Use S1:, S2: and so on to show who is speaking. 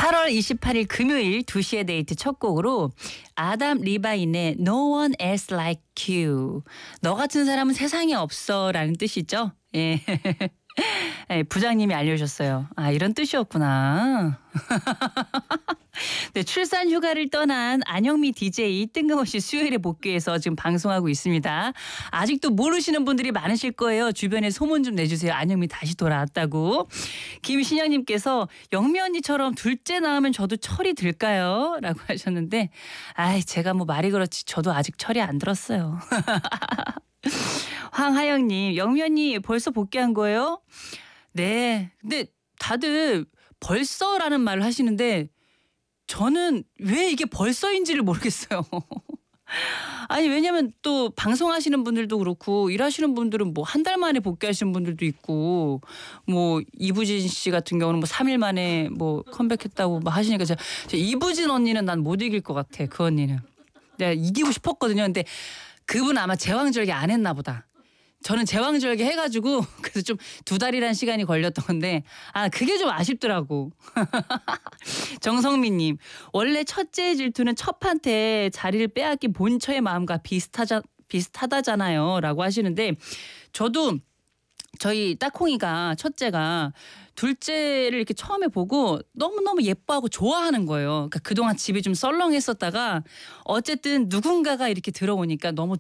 S1: 8월 28일 금요일 2시의 데이트 첫 곡으로 아담 리바인의 No one else like you. 너 같은 사람은 세상에 없어 라는 뜻이죠. 예. 예, 부장님이 알려주셨어요. 아, 이런 뜻이었구나. 네, 출산 휴가를 떠난 안영미 DJ 뜬금없이 수요일에 복귀해서 지금 방송하고 있습니다. 아직도 모르시는 분들이 많으실 거예요. 주변에 소문 좀 내주세요. 안영미 다시 돌아왔다고. 김신영님께서 영미 언니처럼 둘째 낳으면 저도 철이 들까요? 라고 하셨는데 아이 제가 뭐 말이 그렇지 저도 아직 철이 안 들었어요. 황하영님, 영미 언니 벌써 복귀한 거예요? 네. 근데 다들 벌써라는 말을 하시는데 저는 왜 이게 벌써인지를 모르겠어요. 아니 왜냐면 또 방송하시는 분들도 그렇고 일하시는 분들은 뭐 한 달 만에 복귀하시는 분들도 있고 뭐 이부진 씨 같은 경우는 뭐 3일 만에 뭐 컴백했다고 뭐 하시니까 제가 이부진 언니는 난 못 이길 것 같아. 그 언니는. 내가 이기고 싶었거든요. 근데 그분 아마 제왕절개 안 했나 보다. 저는 제왕절개 해가지고 그래서 좀 2달이란 시간이 걸렸던 건데 아 그게 좀 아쉽더라고. 정성민님 원래 첫째의 질투는 첩한테 자리를 빼앗긴 본처의 마음과 비슷하다잖아요 라고 하시는데 저도 저희 따콩이가 첫째가 둘째를 이렇게 처음에 보고 너무너무 예뻐하고 좋아하는 거예요. 그러니까 그동안 집이 좀 썰렁했었다가 어쨌든 누군가가 이렇게 들어오니까 너무